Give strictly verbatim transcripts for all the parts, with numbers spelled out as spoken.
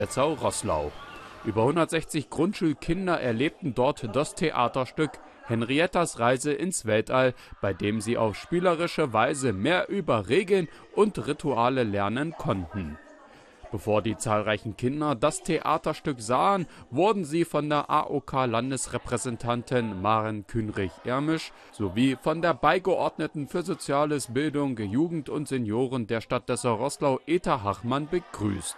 Dessau-Roßlau. Über hundertsechzig Grundschulkinder erlebten dort das Theaterstück Henriettas Reise ins Weltall, bei dem sie auf spielerische Weise mehr über Regeln und Rituale lernen konnten. Bevor die zahlreichen Kinder das Theaterstück sahen, wurden sie von der A O K-Landesrepräsentantin Maren Kühnrich-Ermisch sowie von der Beigeordneten für Soziales, Bildung, Jugend und Senioren der Stadt Dessau-Roßlau Eta Hachmann begrüßt.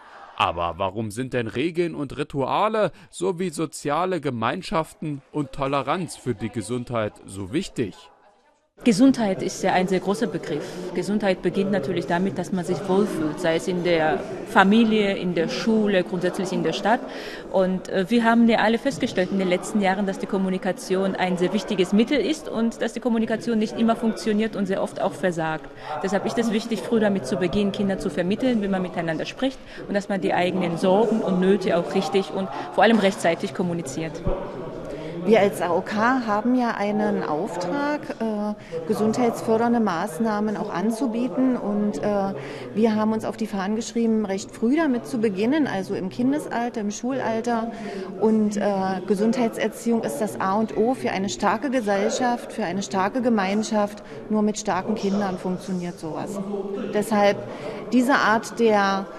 Aber warum sind denn Regeln und Rituale sowie soziale Gemeinschaften und Toleranz für die Gesundheit so wichtig? Gesundheit ist ja ein sehr großer Begriff. Gesundheit beginnt natürlich damit, dass man sich wohlfühlt, sei es in der Familie, in der Schule, grundsätzlich in der Stadt. Und äh, wir haben ja alle festgestellt in den letzten Jahren, dass die Kommunikation ein sehr wichtiges Mittel ist und dass die Kommunikation nicht immer funktioniert und sehr oft auch versagt. Deshalb ist es wichtig, früh damit zu beginnen, Kinder zu vermitteln, wie man miteinander spricht und dass man die eigenen Sorgen und Nöte auch richtig und vor allem rechtzeitig kommuniziert. Wir als A O K haben ja einen Auftrag, äh, gesundheitsfördernde Maßnahmen auch anzubieten und äh, wir haben uns auf die Fahnen geschrieben, recht früh damit zu beginnen, also im Kindesalter, im Schulalter und äh, Gesundheitserziehung ist das A und O für eine starke Gesellschaft, für eine starke Gemeinschaft. Nur mit starken Kindern funktioniert sowas. Deshalb diese Art der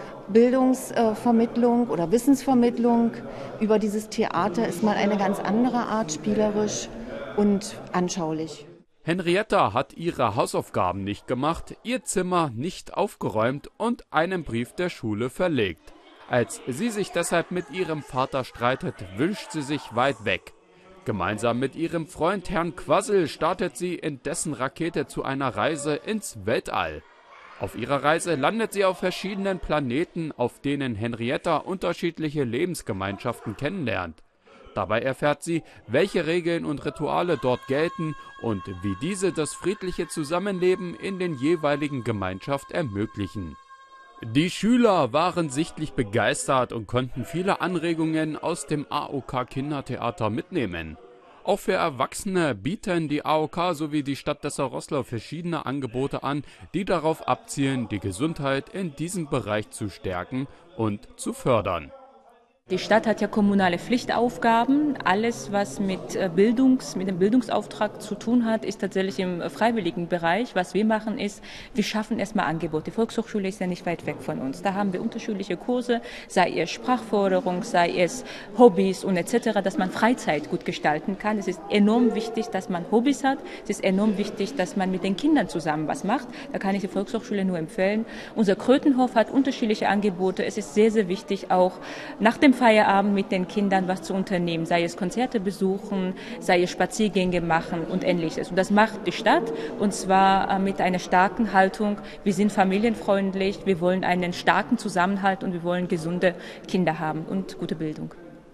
Bildungsvermittlung oder Wissensvermittlung über dieses Theater ist mal eine ganz andere Art, spielerisch und anschaulich. Henrietta hat ihre Hausaufgaben nicht gemacht, ihr Zimmer nicht aufgeräumt und einen Brief der Schule verlegt. Als sie sich deshalb mit ihrem Vater streitet, wünscht sie sich weit weg. Gemeinsam mit ihrem Freund Herrn Quassel startet sie in dessen Rakete zu einer Reise ins Weltall. Auf ihrer Reise landet sie auf verschiedenen Planeten, auf denen Henrietta unterschiedliche Lebensgemeinschaften kennenlernt. Dabei erfährt sie, welche Regeln und Rituale dort gelten und wie diese das friedliche Zusammenleben in den jeweiligen Gemeinschaften ermöglichen. Die Schüler waren sichtlich begeistert und konnten viele Anregungen aus dem A O K-Kindertheater mitnehmen. Auch für Erwachsene bieten die A O K sowie die Stadt Dessau-Roßlau verschiedene Angebote an, die darauf abzielen, die Gesundheit in diesem Bereich zu stärken und zu fördern. Die Stadt hat ja kommunale Pflichtaufgaben. Alles, was mit, Bildungs-, mit dem Bildungsauftrag zu tun hat, ist tatsächlich im freiwilligen Bereich. Was wir machen ist, wir schaffen erstmal Angebote. Die Volkshochschule ist ja nicht weit weg von uns. Da haben wir unterschiedliche Kurse, sei es Sprachförderung, sei es Hobbys und et cetera, dass man Freizeit gut gestalten kann. Es ist enorm wichtig, dass man Hobbys hat. Es ist enorm wichtig, dass man mit den Kindern zusammen was macht. Da kann ich die Volkshochschule nur empfehlen. Unser Krötenhof hat unterschiedliche Angebote. Es ist sehr, sehr wichtig, auch nach dem Feierabend mit den Kindern was zu unternehmen, sei es Konzerte besuchen, sei es Spaziergänge machen und Ähnliches. Und das macht die Stadt und zwar mit einer starken Haltung. Wir sind familienfreundlich, wir wollen einen starken Zusammenhalt und wir wollen gesunde Kinder haben und gute Bildung.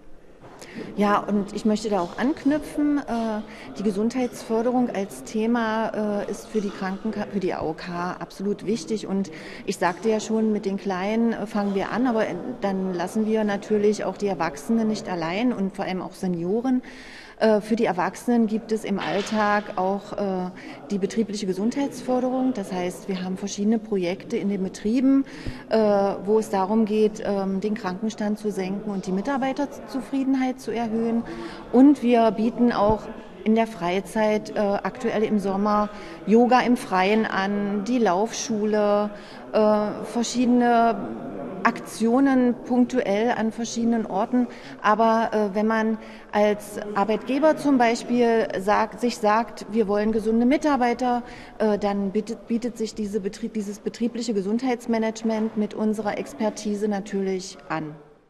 Ja, und ich möchte da auch anknüpfen. Die Gesundheitsförderung als Thema ist für die Krankenka- für die A O K absolut wichtig. Und ich sagte ja schon, mit den Kleinen fangen wir an, aber dann lassen wir natürlich auch die Erwachsenen nicht allein und vor allem auch Senioren. Für die Erwachsenen gibt es im Alltag auch die betriebliche Gesundheitsförderung. Das heißt, wir haben verschiedene Projekte in den Betrieben, wo es darum geht, den Krankenstand zu senken und die Mitarbeiterzufriedenheit zu erhöhen. Und wir bieten auch in der Freizeit, äh, aktuell im Sommer, Yoga im Freien an, die Laufschule, äh, verschiedene Aktionen punktuell an verschiedenen Orten. Aber äh, wenn man als Arbeitgeber zum Beispiel sagt, sich sagt, wir wollen gesunde Mitarbeiter, äh, dann bietet, bietet sich diese Betrieb, dieses betriebliche Gesundheitsmanagement mit unserer Expertise natürlich an.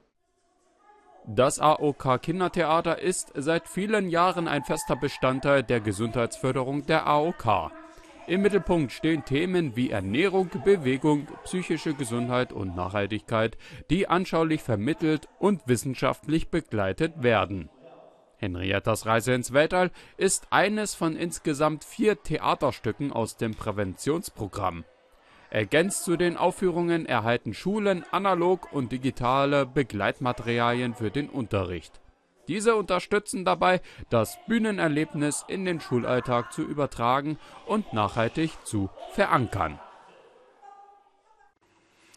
Das A O K-Kindertheater ist seit vielen Jahren ein fester Bestandteil der Gesundheitsförderung der A O K. Im Mittelpunkt stehen Themen wie Ernährung, Bewegung, psychische Gesundheit und Nachhaltigkeit, die anschaulich vermittelt und wissenschaftlich begleitet werden. Henriettas Reise ins Weltall ist eines von insgesamt vier Theaterstücken aus dem Präventionsprogramm. Ergänzt zu den Aufführungen erhalten Schulen analog und digitale Begleitmaterialien für den Unterricht. Diese unterstützen dabei, das Bühnenerlebnis in den Schulalltag zu übertragen und nachhaltig zu verankern.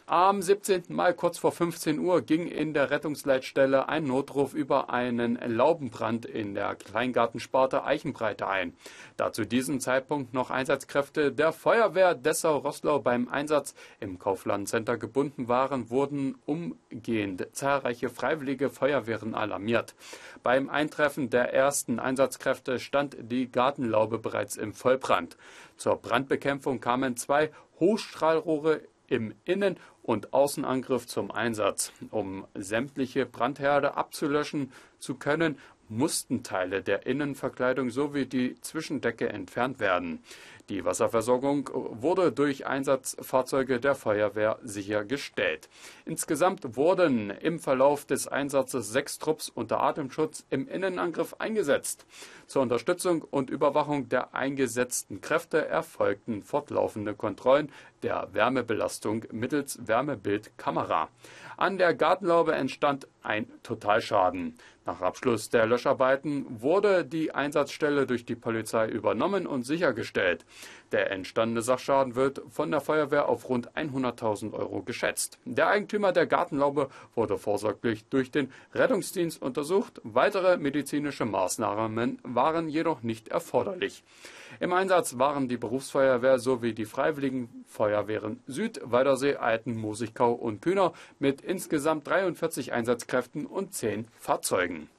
Am siebzehnten Mai kurz vor fünfzehn Uhr ging in der Rettungsleitstelle ein Notruf über einen Laubenbrand in der Kleingartensparte Eichenbreite ein. Da zu diesem Zeitpunkt noch Einsatzkräfte der Feuerwehr Dessau-Roßlau beim Einsatz im Kaufland-Center gebunden waren, wurden umgehend zahlreiche freiwillige Feuerwehren alarmiert. Beim Eintreffen der ersten Einsatzkräfte stand die Gartenlaube bereits im Vollbrand. Zur Brandbekämpfung kamen zwei Hochstrahlrohre im Innen- und Außenangriff zum Einsatz. Um sämtliche Brandherde abzulöschen zu können, mussten Teile der Innenverkleidung sowie die Zwischendecke entfernt werden. Die Wasserversorgung wurde durch Einsatzfahrzeuge der Feuerwehr sichergestellt. Insgesamt wurden im Verlauf des Einsatzes sechs Trupps unter Atemschutz im Innenangriff eingesetzt. Zur Unterstützung und Überwachung der eingesetzten Kräfte erfolgten fortlaufende Kontrollen der Wärmebelastung mittels Wärmebildkamera. An der Gartenlaube entstand ein Totalschaden. Nach Abschluss der Löscharbeiten wurde die Einsatzstelle durch die Polizei übernommen und sichergestellt. Der entstandene Sachschaden wird von der Feuerwehr auf rund hunderttausend Euro geschätzt. Der Eigentümer der Gartenlaube wurde vorsorglich durch den Rettungsdienst untersucht. Weitere medizinische Maßnahmen waren jedoch nicht erforderlich. Im Einsatz waren die Berufsfeuerwehr sowie die Freiwilligen Feuerwehren Süd, Waldersee, Alten, Mosigkau und Kühner mit insgesamt dreiundvierzig Einsatzkräften und zehn Fahrzeugen.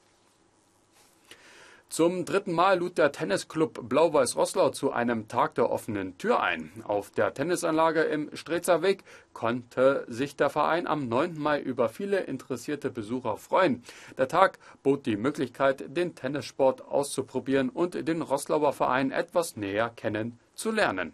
Zum dritten Mal lud der Tennisclub Blau-Weiß Roßlau zu einem Tag der offenen Tür ein. Auf der Tennisanlage im Streetzer Weg konnte sich der Verein am neunten Mai über viele interessierte Besucher freuen. Der Tag bot die Möglichkeit, den Tennissport auszuprobieren und den Roßlauer Verein etwas näher kennenzulernen.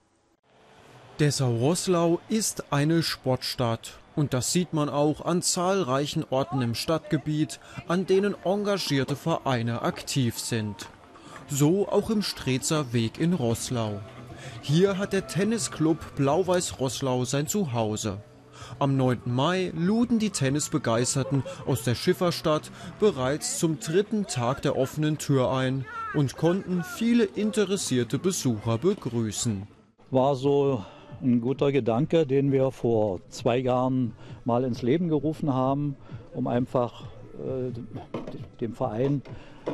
Dessau-Roßlau ist eine Sportstadt. Und das sieht man auch an zahlreichen Orten im Stadtgebiet, an denen engagierte Vereine aktiv sind. So auch im Streetzer Weg in Roßlau. Hier hat der Tennisclub Blau-Weiß Roßlau sein Zuhause. Am neunten Mai luden die Tennisbegeisterten aus der Schifferstadt bereits zum dritten Tag der offenen Tür ein und konnten viele interessierte Besucher begrüßen. War so ein guter Gedanke, den wir vor zwei Jahren mal ins Leben gerufen haben, um einfach äh, dem Verein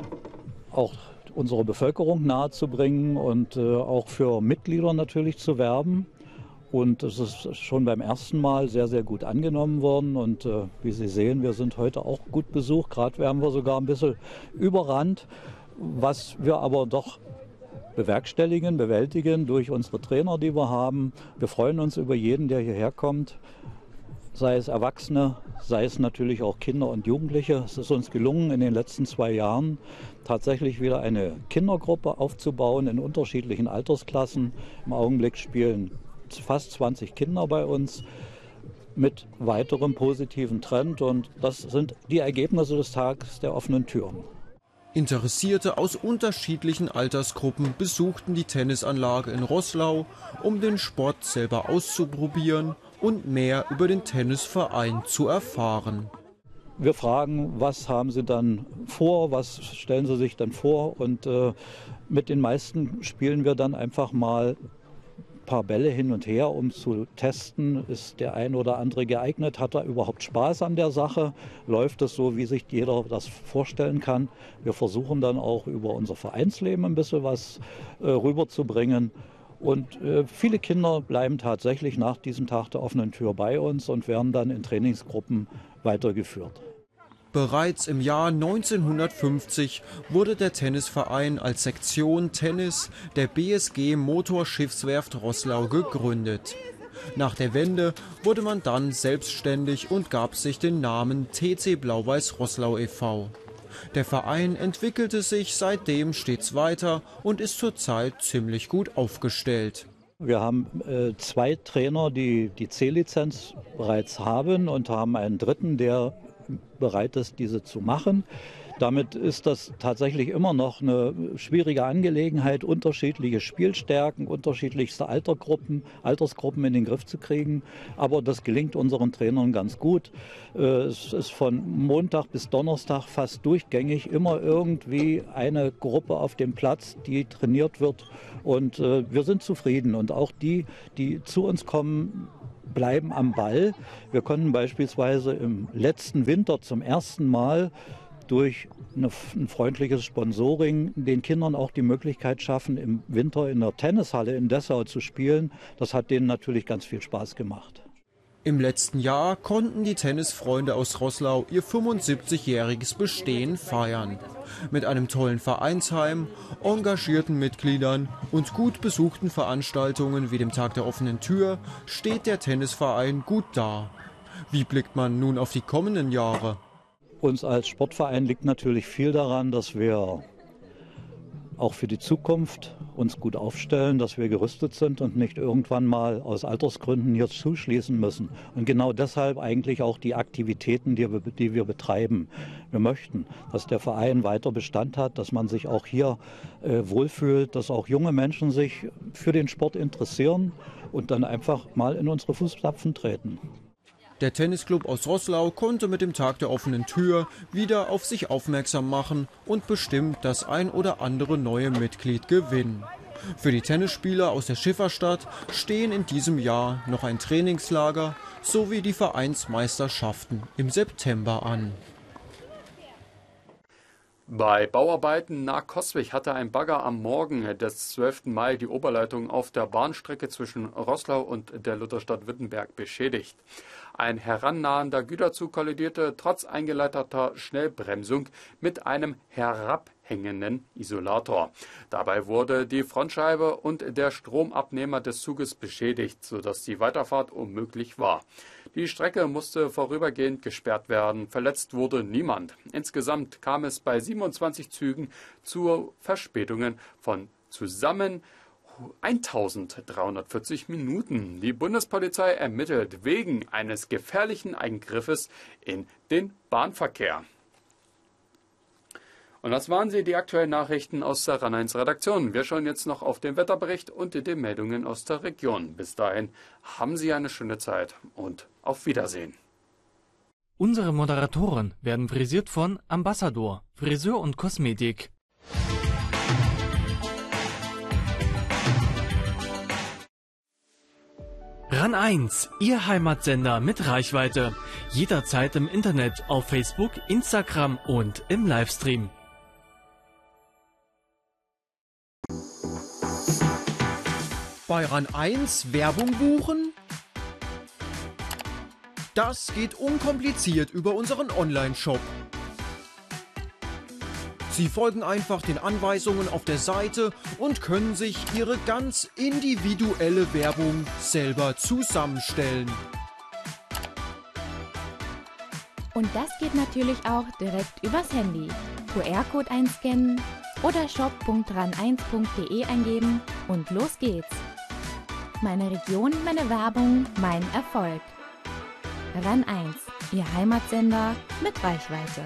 auch unserer Bevölkerung nahezubringen und äh, auch für Mitglieder natürlich zu werben. Und es ist schon beim ersten Mal sehr, sehr gut angenommen worden. Und äh, wie Sie sehen, wir sind heute auch gut besucht. Gerade werden wir sogar ein bisschen überrannt, was wir aber doch bewerkstelligen, bewältigen durch unsere Trainer, die wir haben. Wir freuen uns über jeden, der hierher kommt, sei es Erwachsene, sei es natürlich auch Kinder und Jugendliche. Es ist uns gelungen, in den letzten zwei Jahren tatsächlich wieder eine Kindergruppe aufzubauen in unterschiedlichen Altersklassen. Im Augenblick spielen fast zwanzig Kinder bei uns mit weiterem positiven Trend, und das sind die Ergebnisse des Tages der offenen Türen. Interessierte aus unterschiedlichen Altersgruppen besuchten die Tennisanlage in Roßlau, um den Sport selber auszuprobieren und mehr über den Tennisverein zu erfahren. Wir fragen, was haben Sie dann vor, was stellen Sie sich dann vor, und äh, mit den meisten spielen wir dann einfach mal ein paar Bälle hin und her, um zu testen, ist der ein oder andere geeignet, hat er überhaupt Spaß an der Sache, läuft es so, wie sich jeder das vorstellen kann. Wir versuchen dann auch über unser Vereinsleben ein bisschen was äh, rüberzubringen. Und äh, viele Kinder bleiben tatsächlich nach diesem Tag der offenen Tür bei uns und werden dann in Trainingsgruppen weitergeführt. Bereits im Jahr neunzehnhundertfünfzig wurde der Tennisverein als Sektion Tennis der B S G Motorschiffswerft Roßlau gegründet. Nach der Wende wurde man dann selbstständig und gab sich den Namen T C Blau-Weiß Roßlau e V Der Verein entwickelte sich seitdem stets weiter und ist zurzeit ziemlich gut aufgestellt. Wir haben äh, zwei Trainer, die die C-Lizenz bereits haben, und haben einen dritten, der bereit ist, diese zu machen. Damit ist das tatsächlich immer noch eine schwierige Angelegenheit, unterschiedliche Spielstärken, unterschiedlichste Altergruppen, Altersgruppen in den Griff zu kriegen. Aber das gelingt unseren Trainern ganz gut. Es ist von Montag bis Donnerstag fast durchgängig immer irgendwie eine Gruppe auf dem Platz, die trainiert wird. Und wir sind zufrieden. Und auch die, die zu uns kommen, bleiben am Ball. Wir konnten beispielsweise im letzten Winter zum ersten Mal durch eine, ein freundliches Sponsoring den Kindern auch die Möglichkeit schaffen, im Winter in der Tennishalle in Dessau zu spielen. Das hat denen natürlich ganz viel Spaß gemacht. Im letzten Jahr konnten die Tennisfreunde aus Roßlau ihr fünfundsiebzigjähriges Bestehen feiern. Mit einem tollen Vereinsheim, engagierten Mitgliedern und gut besuchten Veranstaltungen wie dem Tag der offenen Tür steht der Tennisverein gut da. Wie blickt man nun auf die kommenden Jahre? Uns als Sportverein liegt natürlich viel daran, dass wir auch für die Zukunft uns gut aufstellen, dass wir gerüstet sind und nicht irgendwann mal aus Altersgründen hier zuschließen müssen. Und genau deshalb eigentlich auch die Aktivitäten, die wir, die wir betreiben. Wir möchten, dass der Verein weiter Bestand hat, dass man sich auch hier äh, wohlfühlt, dass auch junge Menschen sich für den Sport interessieren und dann einfach mal in unsere Fußstapfen treten. Der Tennisclub aus Roßlau konnte mit dem Tag der offenen Tür wieder auf sich aufmerksam machen und bestimmt das ein oder andere neue Mitglied gewinnen. Für die Tennisspieler aus der Schifferstadt stehen in diesem Jahr noch ein Trainingslager sowie die Vereinsmeisterschaften im September an. Bei Bauarbeiten nahe Coswig hatte ein Bagger am Morgen des zwölften Mai die Oberleitung auf der Bahnstrecke zwischen Roßlau und der Lutherstadt Wittenberg beschädigt. Ein herannahender Güterzug kollidierte trotz eingeleiteter Schnellbremsung mit einem herabhängenden Isolator. Dabei wurde die Frontscheibe und der Stromabnehmer des Zuges beschädigt, sodass die Weiterfahrt unmöglich war. Die Strecke musste vorübergehend gesperrt werden. Verletzt wurde niemand. Insgesamt kam es bei siebenundzwanzig Zügen zu Verspätungen von zusammen eintausenddreihundertvierzig Minuten. Die Bundespolizei ermittelt wegen eines gefährlichen Eingriffes in den Bahnverkehr. Und das waren sie, die aktuellen Nachrichten aus der RAN eins Redaktion. Wir schauen jetzt noch auf den Wetterbericht und die Meldungen aus der Region. Bis dahin haben Sie eine schöne Zeit und auf Wiedersehen. Unsere Moderatoren werden frisiert von Ambassador, Friseur und Kosmetik. RAN eins, Ihr Heimatsender mit Reichweite. Jederzeit im Internet, auf Facebook, Instagram und im Livestream. Bei RAN eins Werbung buchen? Das geht unkompliziert über unseren Online-Shop. Sie folgen einfach den Anweisungen auf der Seite und können sich Ihre ganz individuelle Werbung selber zusammenstellen. Und das geht natürlich auch direkt übers Handy. Q R-Code einscannen oder shop punkt ran eins punkt de eingeben und los geht's. Meine Region, meine Werbung, mein Erfolg. RAN eins, Ihr Heimatsender mit Reichweite.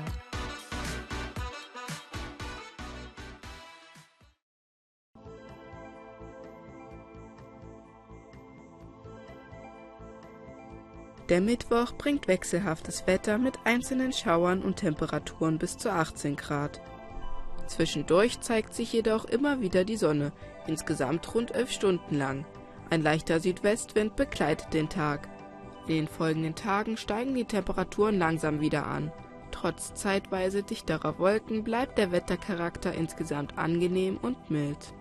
Der Mittwoch bringt wechselhaftes Wetter mit einzelnen Schauern und Temperaturen bis zu achtzehn Grad. Zwischendurch zeigt sich jedoch immer wieder die Sonne, insgesamt rund elf Stunden lang. Ein leichter Südwestwind begleitet den Tag. In den folgenden Tagen steigen die Temperaturen langsam wieder an. Trotz zeitweise dichterer Wolken bleibt der Wettercharakter insgesamt angenehm und mild.